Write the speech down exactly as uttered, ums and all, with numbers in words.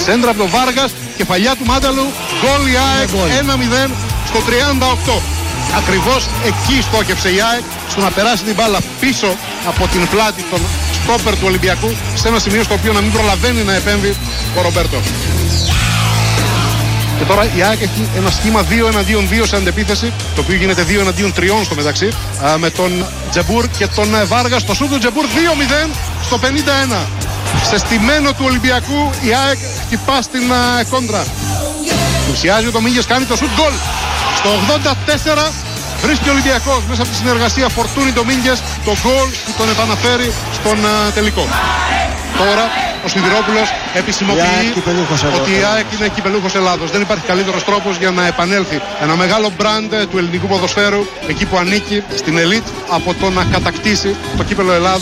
Σέντρα από τον Βάργας, κεφαλιά του Μάνταλου, γκολ η ΑΕΚ ένα μηδέν στο τριάντα οκτώ. Ακριβώς εκεί στόχευσε η ΑΕΚ στο να περάσει την μπάλα πίσω από την πλάτη των στόπερ του Ολυμπιακού σε ένα σημείο στο οποίο να μην προλαβαίνει να επέμβει ο Ρομπέρτο. Και τώρα η ΑΕΚ έχει ένα σχήμα δύο εναντίον δύο σε αντεπίθεση, το οποίο γίνεται δύο εναντίον τρία στο μεταξύ, με τον Τζεμπούρ και τον Βάργα. Στο σούτ του Τζεμπούρ δύο μηδέν στο πενήντα ένα. Σε στημένο του Ολυμπιακού η ΑΕΚ χτυπά στην κόντρα. Πλησιάζει ο Ντομίνγκες, κάνει το σούτ, γκολ. Στο ογδόντα τέσσερα βρίσκει ο Ολυμπιακός μέσα από τη συνεργασία Φορτούνι Ντομίνγκες το γκολ που τον επαναφέρει στον uh, τελικό. Τώρα ο Σιδηρόπουλος επισημοποιεί ότι η ΑΕΚ είναι κυπελούχος Ελλάδος. Δεν υπάρχει καλύτερος τρόπος για να επανέλθει ένα μεγάλο μπραντ του ελληνικού ποδοσφαίρου εκεί που ανήκει στην ελίτ από το να κατακτήσει το κύπελο Ελλάδος.